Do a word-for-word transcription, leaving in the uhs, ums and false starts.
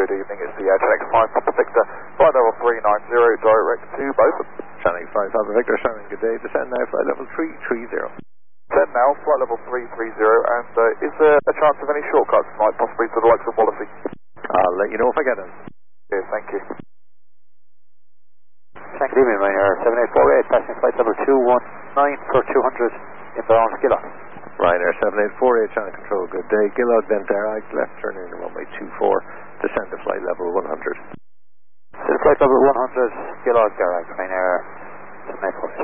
Good evening, it's the Channel five Papa Victor, flight level three nine zero, direct to Beaufort. Channel five Papa Victor, Shannon, good day, descend now, flight level three three zero. Descend now, flight level three three zero, and uh, is there a chance of any shortcuts tonight, possibly to the likes of Wallasey? I'll let you know if I get them. Yes, thank you. Good evening, Ryanair seven eight four eight, passing flight level two one nine for two hundred, inbound Gillog. Ryanair seven eight four eight, Channel Control, good day, Gillog, then direct, left turn in runway two four, descend to flight level one hundred. To flight level one hundred, Gillog, direct, Ryanair seven eight four eight.